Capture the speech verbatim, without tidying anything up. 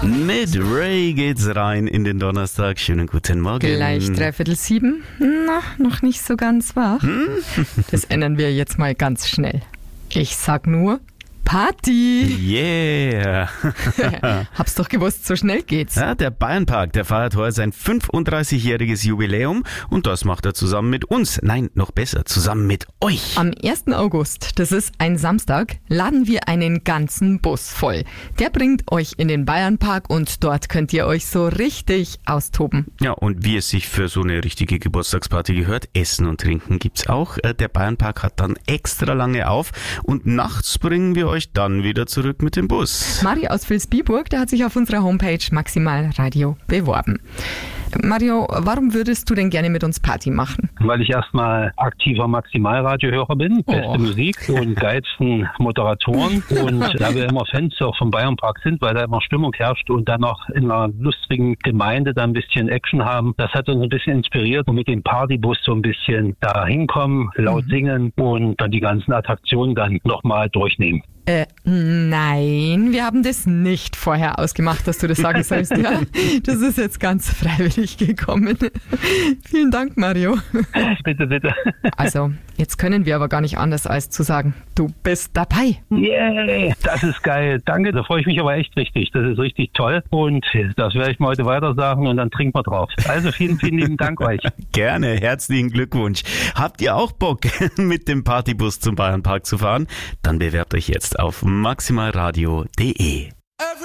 Mit Ray geht's rein in den Donnerstag. Schönen guten Morgen. Gleich dreiviertel sieben. Na, noch nicht so ganz wach. Hm? Das ändern wir jetzt mal ganz schnell. Ich sag nur Party. Yeah. Hab's doch gewusst, so schnell geht's. Ja, der Bayernpark, der feiert heute sein fünfunddreißigjähriges Jubiläum und das macht er zusammen mit uns. Nein, noch besser, zusammen mit euch. Am ersten August, das ist ein Samstag, laden wir einen ganzen Bus voll. Der bringt euch in den Bayernpark und dort könnt ihr euch so richtig austoben. Ja, und wie es sich für so eine richtige Geburtstagsparty gehört, Essen und Trinken gibt's auch. Der Bayernpark hat dann extra lange auf und nachts bringen wir euch dann wieder zurück mit dem Bus. Mario aus Vilsbiburg, der hat sich auf unserer Homepage Maximal Radio beworben. Mario, warum würdest du denn gerne mit uns Party machen? Weil ich erstmal aktiver Maximalradiohörer bin, beste Oh. Musik und geilsten Moderatoren und da wir immer Fans auch vom Bayernpark sind, weil da immer Stimmung herrscht und dann noch in einer lustigen Gemeinde da ein bisschen Action haben. Das hat uns ein bisschen inspiriert und mit dem Partybus so ein bisschen da hinkommen, laut Mhm. singen und dann die ganzen Attraktionen dann nochmal durchnehmen. Äh, nein, wir haben das nicht vorher ausgemacht, dass du das sagen sollst. Ja, das ist jetzt ganz freiwillig gekommen. Vielen Dank, Mario. Bitte, bitte. Also, jetzt können wir aber gar nicht anders als zu sagen, du bist dabei. Yay, das ist geil. Danke, da freue ich mich aber echt richtig. Das ist richtig toll und das werde ich mal heute weiter sagen und dann trinken wir drauf. Also vielen, vielen lieben Dank euch. Gerne, herzlichen Glückwunsch. Habt ihr auch Bock, mit dem Partybus zum Bayernpark zu fahren? Dann bewerbt euch jetzt auf maximalradio punkt de.